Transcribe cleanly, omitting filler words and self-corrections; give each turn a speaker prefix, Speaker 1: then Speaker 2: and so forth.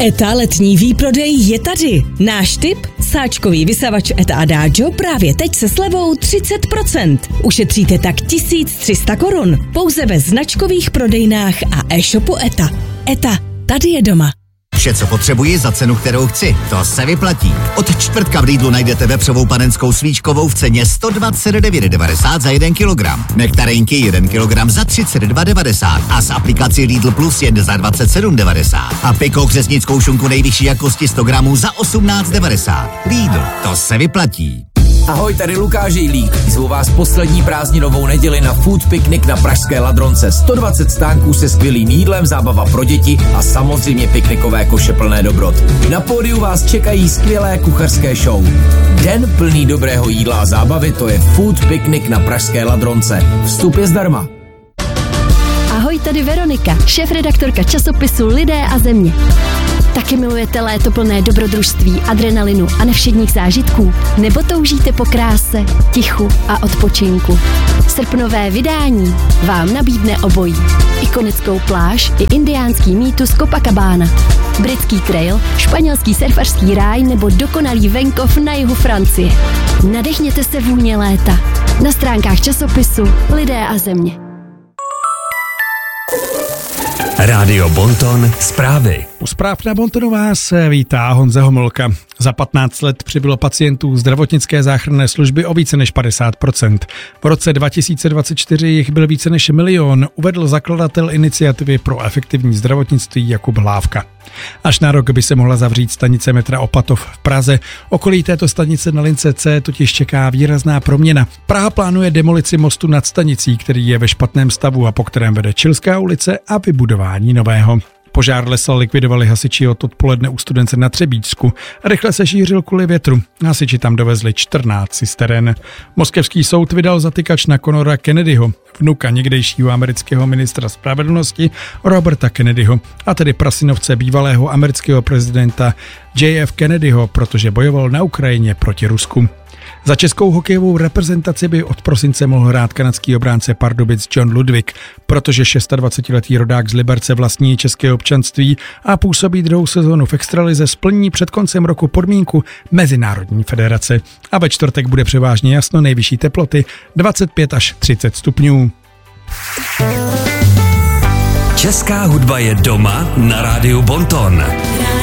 Speaker 1: ETA letní výprodej je tady. Náš tip? Sáčkový vysavač ETA Adagio právě teď se slevou 30%. Ušetříte tak 1300 korun. Pouze ve značkových prodejnách a e-shopu ETA. ETA, tady je doma.
Speaker 2: Vše, co potřebuji za cenu, kterou chci. To se vyplatí. Od čtvrtka v Lidlu najdete vepřovou panenskou svíčkovou v ceně 129,90 za 1 kilogram. Nektarínky 1 kilogram za 32,90 a s aplikací Lidl Plus jen za 27,90. A Piko křesnickou šunku nejvyšší jakosti 100 gramů za 18,90. Lidl, to se vyplatí.
Speaker 3: Ahoj, tady Lukáš Žejlík. Zvu vás poslední prázdninovou neděli na Food Picnic na pražské Ladronce. 120 stánků se skvělým jídlem, zábava pro děti a samozřejmě piknikové koše plné dobrot. Na pódiu vás čekají skvělé kuchařské show. Den plný dobrého jídla a zábavy, to je Food Picnic na pražské Ladronce. Vstup je zdarma.
Speaker 4: Ahoj, tady Veronika, šéfredaktorka časopisu Lidé a země. Taky milujete léto plné dobrodružství, adrenalinu a nevšedních zážitků? Nebo toužíte po kráse, tichu a odpočinku? Srpnové vydání vám nabídne obojí. Ikonickou pláž i indiánský mýtus Copacabana. Britský trail, španělský surfařský ráj nebo dokonalý venkov na jihu Francie. Nadechněte se vůně léta. Na stránkách časopisu Lidé a země.
Speaker 5: Rádio Bonton zprávy.
Speaker 6: U zpráv na Bontonu vás vítá Honza Homolka. Za 15 let přibylo pacientů zdravotnické záchranné služby o více než 50%. V roce 2024 jich byl více než 1 milion, uvedl zakladatel iniciativy pro efektivní zdravotnictví Jakub Hlávka. Až na rok by se mohla zavřít stanice metra Opatov v Praze. Okolí této stanice na lince C totiž čeká výrazná proměna. Praha plánuje demolici mostu nad stanicí, který je ve špatném stavu a po kterém vede Čilská ulice, a vybudování nového. Požár lesa likvidovali hasiči od odpoledne u Studence na Třebíčsku. Rychle se šířil kvůli větru. Hasiči tam dovezli 14 cisteren. Moskevský soud vydal zatykač na Conora Kennedyho, vnuka někdejšího amerického ministra spravedlnosti Roberta Kennedyho, a tedy prasynovce bývalého amerického prezidenta JF Kennedyho, protože bojoval na Ukrajině proti Rusku. Za českou hokejovou reprezentaci by od prosince mohl hrát kanadský obránce Pardubic John Ludwig, protože 26letý rodák z Liberce vlastní české občanství a působí 2. sezónu v extralize, splní před koncem roku podmínku Mezinárodní federace. A ve čtvrtek bude převážně jasno, nejvyšší teploty 25 až 30 stupňů.
Speaker 5: Česká hudba je doma na rádiu Bonton.